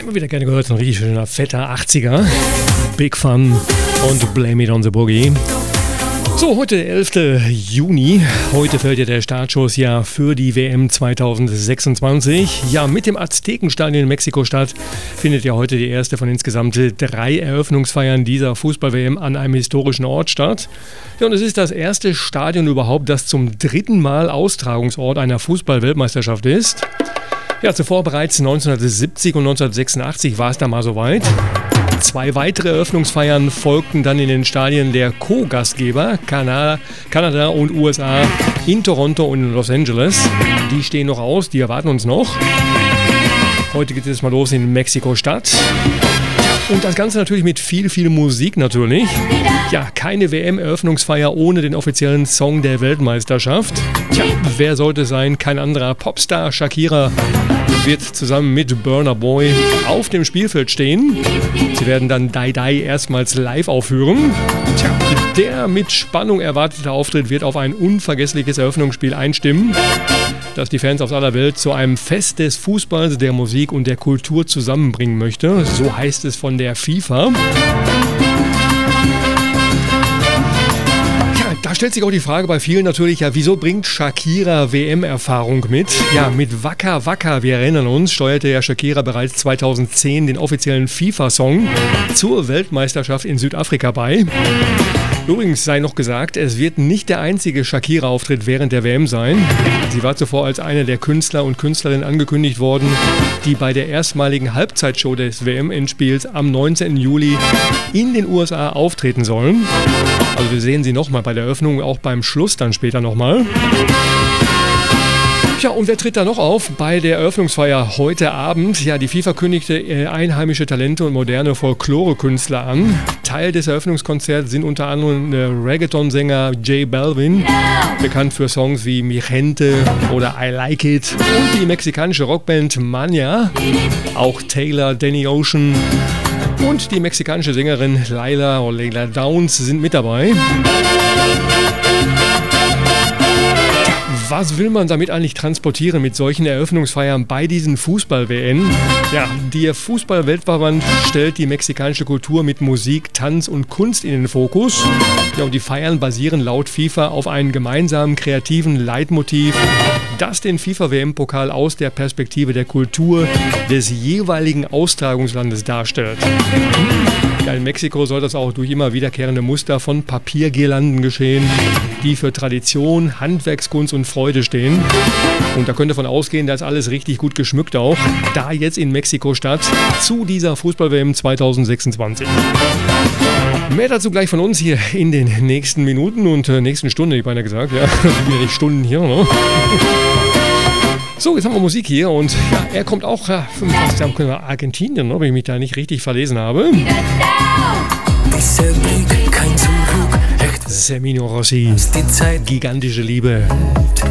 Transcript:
immer wieder gerne gehört, so ein richtig schöner, fetter 80er. Big Fun und Blame It on the Boogie. So, heute der 11. Juni. Heute fällt ja der Startschuss ja für die WM 2026. Ja, mit dem Aztekenstadion in Mexiko-Stadt findet ja heute die erste von insgesamt 3 Eröffnungsfeiern dieser Fußball-WM an einem historischen Ort statt. Ja, und es ist das erste Stadion überhaupt, das zum 3. Mal Austragungsort einer Fußball-Weltmeisterschaft ist. Ja, zuvor bereits 1970 und 1986 war es da mal soweit. 2 weitere Eröffnungsfeiern folgten dann in den Stadien der Co-Gastgeber, Kanada und USA, in Toronto und in Los Angeles. Die stehen noch aus, die erwarten uns noch. Heute geht es mal los in Mexiko-Stadt. Und das Ganze natürlich mit viel, viel Musik natürlich. Ja, keine WM-Eröffnungsfeier ohne den offiziellen Song der Weltmeisterschaft. Tja, wer sollte es sein? Kein anderer. Popstar Shakira wird zusammen mit Burna Boy auf dem Spielfeld stehen. Sie werden dann Die Die erstmals live aufführen. Tja, der mit Spannung erwartete Auftritt wird auf ein unvergessliches Eröffnungsspiel einstimmen, das die Fans aus aller Welt zu einem Fest des Fußballs, der Musik und der Kultur zusammenbringen möchte. So heißt es von der FIFA. Da stellt sich auch die Frage bei vielen natürlich, ja, wieso bringt Shakira WM-Erfahrung mit? Ja, mit Waka Waka, wir erinnern uns, steuerte ja Shakira bereits 2010 den offiziellen FIFA-Song zur Weltmeisterschaft in Südafrika bei. Übrigens sei noch gesagt, es wird nicht der einzige Shakira-Auftritt während der WM sein. Sie war zuvor als eine der Künstler und Künstlerinnen angekündigt worden, die bei der erstmaligen Halbzeitshow des WM-Endspiels am 19. Juli in den USA auftreten sollen. Also wir sehen sie nochmal bei der Eröffnung, auch beim Schluss dann später nochmal. Ja, und wer tritt da noch auf bei der Eröffnungsfeier heute Abend? Ja, die FIFA kündigte einheimische Talente und moderne Folklore-Künstler an. Teil des Eröffnungskonzerts sind unter anderem der Reggaeton-Sänger J Balvin, bekannt für Songs wie Mi Gente oder I Like It, und die mexikanische Rockband Mania, auch Taylor, Danny Ocean und die mexikanische Sängerin Leila Downs sind mit dabei. Was will man damit eigentlich transportieren mit solchen Eröffnungsfeiern bei diesen Fußball-WM? Ja, der Fußball-Weltverband stellt die mexikanische Kultur mit Musik, Tanz und Kunst in den Fokus. Ja, und die Feiern basieren laut FIFA auf einem gemeinsamen kreativen Leitmotiv, das den FIFA-WM-Pokal aus der Perspektive der Kultur des jeweiligen Austragungslandes darstellt. Ja, in Mexiko soll das auch durch immer wiederkehrende Muster von Papiergirlanden geschehen, die für Tradition, Handwerkskunst und Freude stehen. Und da könnte von ausgehen, da ist alles richtig gut geschmückt auch, da jetzt in Mexiko-Stadt zu dieser Fußball-WM 2026. Mehr dazu gleich von uns hier in den nächsten Minuten und nächsten Stunden, hätte ich beinahe gesagt. Ja, wieder nicht Stunden hier, ne? So, jetzt haben wir Musik hier und ja, er kommt auch fast Argentinien, ne, wenn ich mich da nicht richtig verlesen habe. Semino Rossi, gigantische Liebe.